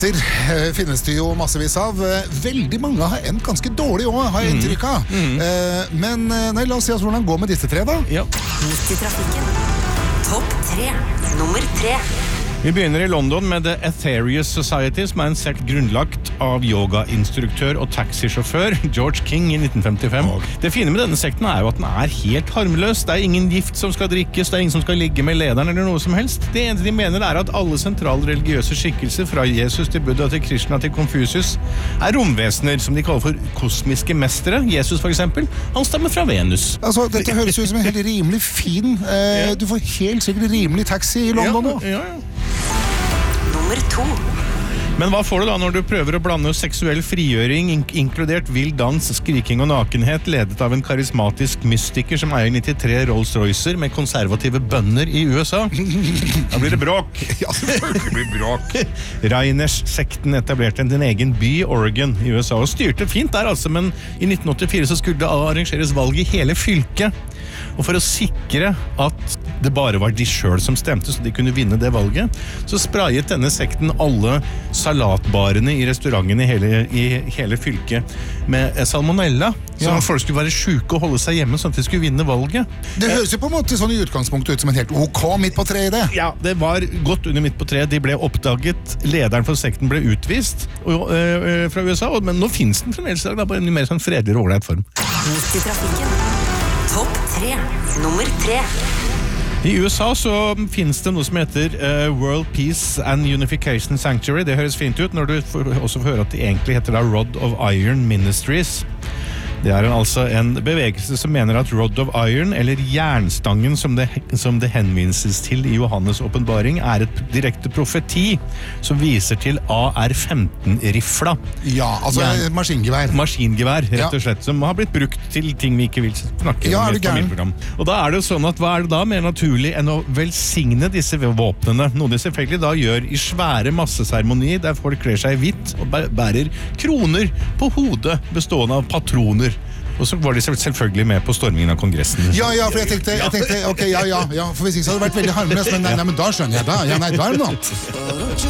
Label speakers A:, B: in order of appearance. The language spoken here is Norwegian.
A: Finnes det jo massevis av. Veldig mange har endt ganske dårlig også, har jeg inntrykk av. Men la oss se oss hvordan det går med disse tre da.
B: Ja.
C: Midt i trafikken. Topp 3. Nummer 3.
B: Vi begynner i London med The Aetherius Society, som en sekt grunnlagt av yogainstruktør og taxisjåfør George King i 1955. Det fine med denne sekten jo at den helt harmløs. Det ingen gift som skal drikkes, det ingen som skal ligge med lederen eller noe som helst. Det eneste de mener at alle sentrale religiøse skikkelser, fra Jesus til Buddha til Krishna til Konfusius, romvesener som de kaller for kosmiske mestere. Jesus for eksempel, han stammer fra Venus.
A: Altså, dette høres ut som en helt rimelig fin, du får helt sikkert rimelig taxi i London nå.
B: Ja.
C: Nummer 2.
B: Men hva får du da når du prøver å blande seksuell frigjøring, inkludert vill dans, skriking og nakenhet, ledet av en karismatisk mystiker som eier 93 Rolls-Roycer med konservative bønder i USA? Da blir det bråk.
A: Ja, selvfølgelig blir bråk.
B: Reiners-sekten etablerte en egen by, Oregon, i USA, og styrte fint der altså, men i 1984 så skulle det arrangeres valg i hele fylket. Og for å sikre at det bare var de selv som stemte, så de kunne vinne det valget, så sprayet denne sekten alle salatbarene i restaurantene i hele fylket med salmonella, så folk skulle være syke og holde seg hjemme sånn at de skulle vinne valget. Det
A: høres jo på en måte sånn i utgangspunktet ut som en helt ok midt på tre i det.
B: Ja, det var godt under midt på tre. De ble oppdaget, lederen for sekten ble utvist fra USA, men nå finnes den fremdeles da, på en mer sånn fredelig og ålreit form.
C: Midt i trafikken. Topp 3. Nummer 3.
B: I USA så finnes det noe som heter World Peace and Unification Sanctuary. Det høres fint ut når du også får høre at det egentlig heter da Rod of Iron Ministries. Det altså en bevegelse som mener at Rod of Iron, eller jernstangen som det henvises til i Johannes åpenbaring, et direkte profeti som viser til AR-15-rifla.
A: Ja, altså maskingevær.
B: Maskingevær, rett og slett, som har blitt brukt til ting vi ikke vil snakke om i et familieprogram. Og da det jo sånn at hva det da mer naturlig enn å velsigne disse våpnene, noe de selvfølgelig da gjør i svære masseseremoni, der folk kler seg hvitt og bærer kroner på hodet bestående av patroner. Og så var de selvfølgelig med på stormingen av kongressen.
A: Ja, for jeg tenkte, ok, for hvis ikke så hadde det vært veldig harmløst, men nei, men da skjønner jeg da. Ja, nei, da det noe.